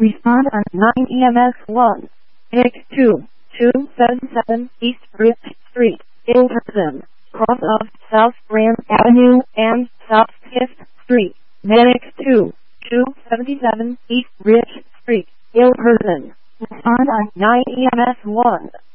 Respond on 9 EMS 1. X 2, 277 East Rich Street, Ilderton, cross of South Grand Avenue and South 5th Street. Medic 2, 277 East Rich Street, Ilderton. Respond on 9 EMS 1.